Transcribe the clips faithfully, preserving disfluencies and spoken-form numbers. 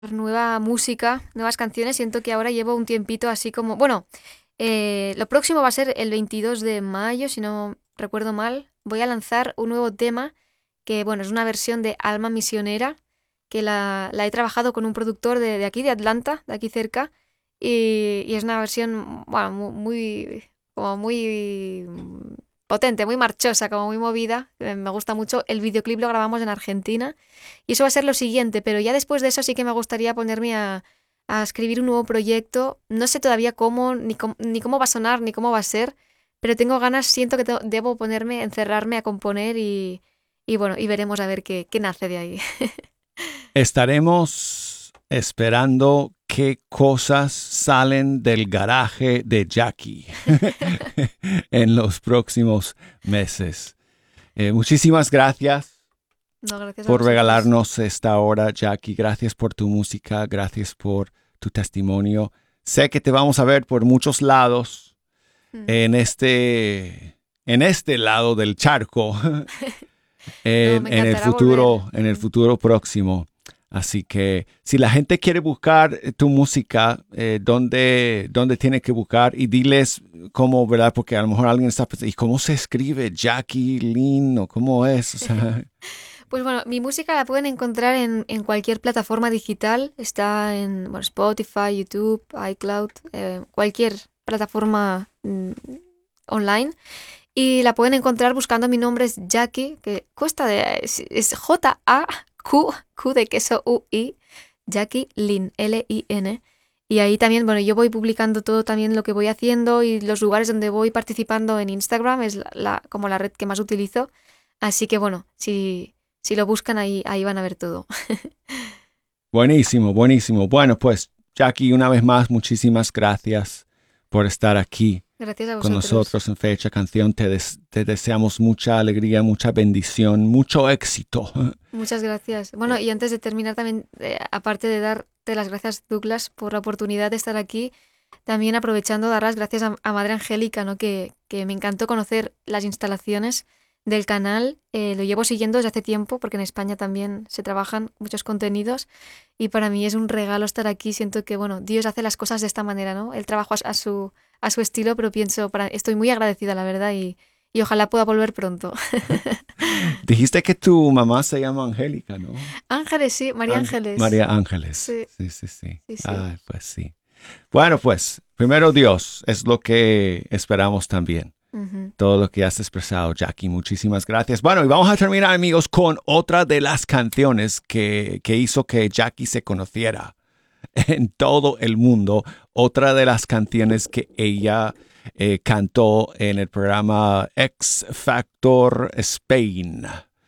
nueva música, nuevas canciones. Siento que ahora llevo un tiempito así como... Bueno, eh, lo próximo va a ser el veintidós de mayo, si no recuerdo mal. Voy a lanzar un nuevo tema que, bueno, es una versión de Alma Misionera, que la, la he trabajado con un productor de, de aquí, de Atlanta, de aquí cerca, y, y es una versión, bueno, mu- muy, como muy mm, potente, muy marchosa, como muy movida. Eh, Me gusta mucho. El videoclip lo grabamos en Argentina y eso va a ser lo siguiente, pero ya después de eso sí que me gustaría ponerme a, a escribir un nuevo proyecto. No sé todavía cómo, ni cómo, ni cómo va a sonar, ni cómo va a ser, pero tengo ganas, siento que te- debo ponerme, encerrarme a componer y, y bueno, y veremos a ver qué, qué nace de ahí. Estaremos esperando qué cosas salen del garaje de Jackie en los próximos meses. Eh, muchísimas gracias No, gracias a por vosotros. regalarnos esta hora, Jackie. Gracias por tu música, gracias por tu testimonio. Sé que te vamos a ver por muchos lados Mm. en este, en este lado del charco No, en, me en el encantará volver. futuro, en el Mm. futuro próximo. Así que si la gente quiere buscar eh, tu música, eh, ¿dónde, dónde tiene que buscar? Y diles cómo, ¿verdad? Porque a lo mejor alguien está pensando, ¿y cómo se escribe Jacqueline o cómo es? O sea, Pues bueno, mi música la pueden encontrar en, en cualquier plataforma digital. Está en bueno, Spotify, YouTube, iCloud, eh, cualquier plataforma mm, online. Y la pueden encontrar buscando mi nombre es Jackie, que cuesta de... es, es J A Q, Q de queso U I, Jackie Lin, L I N. Y ahí también, bueno, yo voy publicando todo también lo que voy haciendo y los lugares donde voy participando en Instagram es la, la- como la red que más utilizo. Así que bueno, si, si lo buscan ahí, ahí van a ver todo. buenísimo, buenísimo. Bueno, pues Jackie, una vez más, muchísimas gracias por estar aquí Gracias a con vosotros. nosotros en Fecha Canción. Te, des- te deseamos mucha alegría, mucha bendición, mucho éxito. Muchas gracias. Bueno, Eh, y antes de terminar también, eh, aparte de darte las gracias, Douglas, por la oportunidad de estar aquí, también aprovechando dar las gracias a, a Madre Angélica, ¿no? Que, que me encantó conocer las instalaciones del canal. Eh, lo llevo siguiendo desde hace tiempo, porque en España también se trabajan muchos contenidos. Y para mí es un regalo estar aquí. Siento que, bueno, Dios hace las cosas de esta manera, ¿no? Él trabaja a, a su, a su estilo, pero pienso, para, estoy muy agradecida, la verdad, y, y ojalá pueda volver pronto. Dijiste que tu mamá se llama Angélica, ¿no? Ángeles, sí, María Ángel- Ángeles. María Ángeles. Sí, Sí, sí, sí. sí, sí. Ah, pues sí. Bueno, pues, primero Dios es lo que esperamos también. Ujú. Todo lo que has expresado, Jackie. Muchísimas gracias. Bueno, y vamos a terminar, amigos, con otra de las canciones que, que hizo que Jackie se conociera en todo el mundo. Otra de las canciones que ella eh, cantó en el programa X Factor Spain.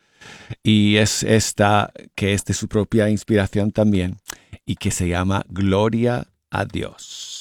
Y es esta que es de su propia inspiración también y que se llama Gloria a Dios.